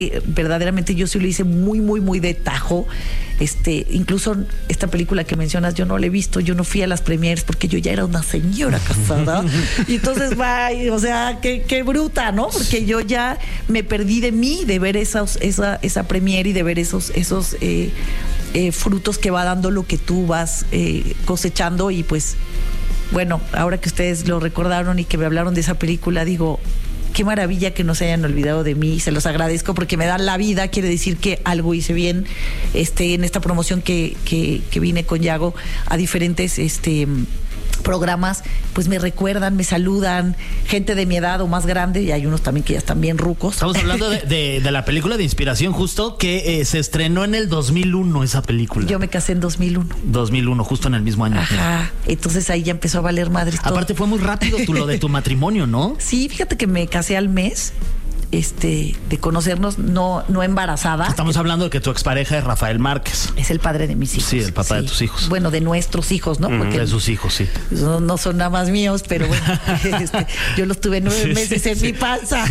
Verdaderamente yo sí lo hice muy, muy, muy de tajo. Incluso esta película que mencionas, yo no la he visto, yo no fui a las premieres porque yo ya era una señora casada. Y entonces, o sea, qué bruta, ¿no? Porque yo ya me perdí de mí, de ver esa premiere y de ver esos frutos que va dando lo que tú vas cosechando. Y pues, bueno, ahora que ustedes lo recordaron y que me hablaron de esa película, digo, qué maravilla que no se hayan olvidado de mí. Se los agradezco porque me dan la vida. Quiere decir que algo hice bien en esta promoción que vine con Yago a diferentes programas. Pues me recuerdan, me saludan, gente de mi edad o más grande, y hay unos también que ya están bien rucos. Estamos hablando de la película de inspiración, justo, que se estrenó en el 2001, esa película. Yo me casé en 2001. 2001, justo en el mismo año. Ajá, entonces ahí ya empezó a valer madre todo. Aparte fue muy rápido lo de tu matrimonio, ¿no? Sí, fíjate que me casé al mes de conocernos, no embarazada. Estamos hablando de que tu expareja es Rafael Márquez. Es el padre de mis hijos. Sí, el papá de tus hijos. Bueno, de nuestros hijos, ¿no? Porque de sus hijos, sí. No son nada más míos, pero bueno, yo los tuve 9 meses en mi panza.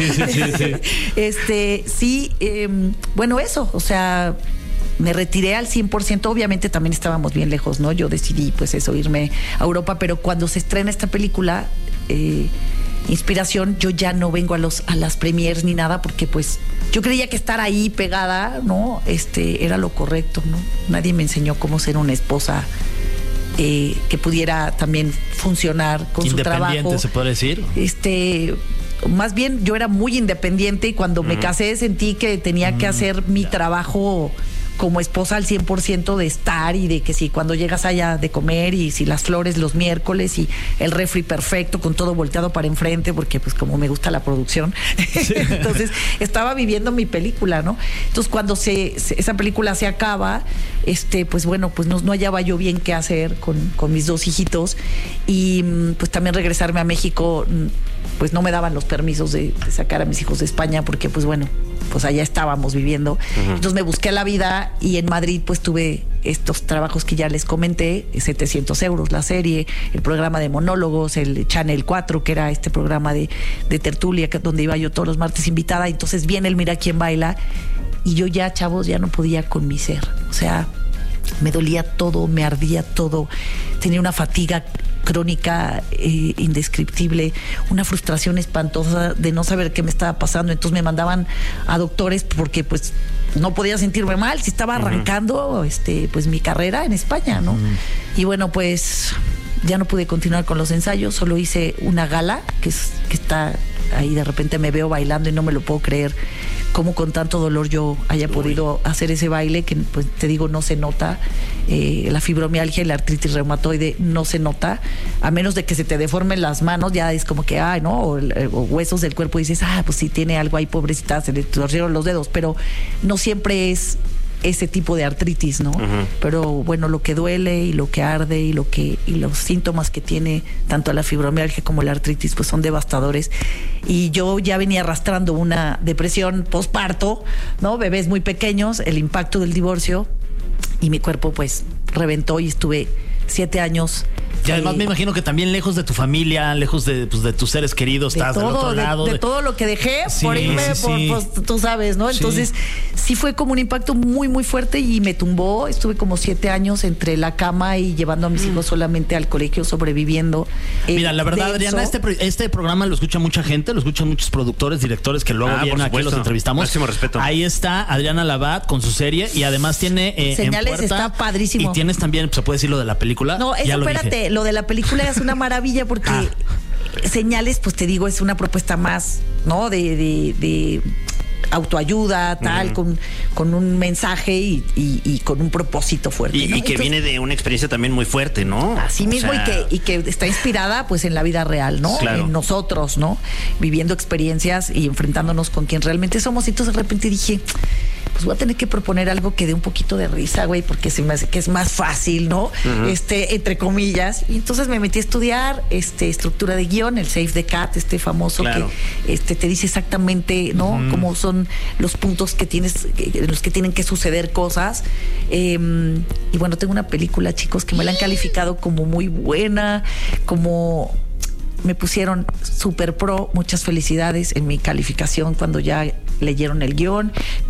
Bueno, eso, o sea, me retiré al 100%. Obviamente también estábamos bien lejos, ¿no? Yo decidí, pues eso, irme a Europa, pero cuando se estrena esta película, Inspiración, yo ya no vengo a las premiers ni nada, porque pues yo creía que estar ahí pegada, ¿no? Era lo correcto, ¿no? Nadie me enseñó cómo ser una esposa que pudiera también funcionar con su trabajo. Independiente, se puede decir. Más bien yo era muy independiente, y cuando me casé sentí que tenía que hacer mi trabajo como esposa al 100%, de estar, y de que si cuando llegas allá de comer, y si las flores los miércoles, y el refri perfecto con todo volteado para enfrente, porque pues como me gusta la producción. Sí. Entonces estaba viviendo mi película, ¿no? Entonces cuando esa película se acaba, pues bueno, pues no hallaba yo bien qué hacer con mis 2 hijitos, y pues también regresarme a México, pues no me daban los permisos de sacar a mis hijos de España, porque pues bueno, pues allá estábamos viviendo. Entonces me busqué la vida, y en Madrid pues tuve estos trabajos que ya les comenté, 700 euros la serie, el programa de monólogos, el Channel 4, que era este programa de tertulia, donde iba yo todos los martes invitada. Entonces viene el Mira Quién Baila, y yo ya, chavos, ya no podía con mi ser. O sea, me dolía todo, me ardía todo, tenía una fatiga crónica indescriptible, una frustración espantosa de no saber qué me estaba pasando. Entonces me mandaban a doctores, porque pues no podía sentirme mal si estaba arrancando pues mi carrera en España, ¿no? Y bueno, pues ya no pude continuar con los ensayos, solo hice una gala que está ahí. De repente me veo bailando y no me lo puedo creer, cómo con tanto dolor yo haya podido hacer ese baile, que pues te digo, no se nota. La fibromialgia y la artritis reumatoide no se nota, a menos de que se te deformen las manos, ya es como que, ay, ¿no? O huesos del cuerpo, y dices, pues sí tiene algo ahí, pobrecita, se le torcieron los dedos, pero no siempre es ese tipo de artritis, ¿no? Pero bueno, lo que duele y lo que arde y los síntomas que tiene tanto la fibromialgia como la artritis, pues son devastadores. Y yo ya venía arrastrando una depresión posparto, ¿no? Bebés muy pequeños, el impacto del divorcio, y mi cuerpo pues reventó, y estuve 7 años. Y además me imagino que también lejos de tu familia, lejos de tus seres queridos, estás del otro lado. De todo lo que dejé por irme, pues tú sabes, ¿no? Entonces sí fue como un impacto muy, muy fuerte, y me tumbó. Estuve como 7 años entre la cama y llevando a mis hijos solamente al colegio, sobreviviendo. Mira, la verdad, Adriana, este programa lo escucha mucha gente, lo escuchan muchos productores, directores que luego vienen aquí, los entrevistamos. Máximo respeto. Ahí está Adriana Labat con su serie, y además tiene Señales, está padrísimo. Y tienes también, se puede decir, lo de la película. No, eso, espérate, lo de la película es una maravilla, porque Señales, pues te digo, es una propuesta más, ¿no? De autoayuda, tal, con un mensaje y con un propósito fuerte, ¿no? Y que viene de una experiencia también muy fuerte, ¿no? Así mismo, y que está inspirada pues en la vida real, ¿no? Claro. En nosotros, ¿no? Viviendo experiencias y enfrentándonos con quien realmente somos. Y entonces de repente dije, pues voy a tener que proponer algo que dé un poquito de risa, güey, porque se me hace que es más fácil, ¿no? Entre comillas. Y entonces me metí a estudiar estructura de guión, el Save the Cat, famoso, claro, que te dice exactamente, ¿no? Cómo son los puntos en los que tienen que suceder cosas. Y bueno, tengo una película, chicos, que me la han calificado como muy buena, como me pusieron super pro, muchas felicidades en mi calificación cuando ya leyeron el guión.